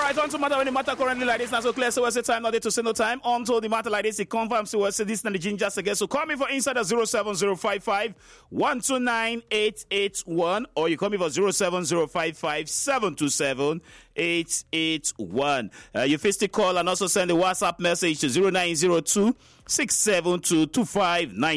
right, on to matter when the matter currently like this. Now, so clear, so what's the time? Not there to say no time. Until the matter like this, it confirms to us this and the ginger again. So call me for inside at 07055 129 881, or you call me for 07055 727 881. You face the call and also send a WhatsApp message to 0902 672 2599.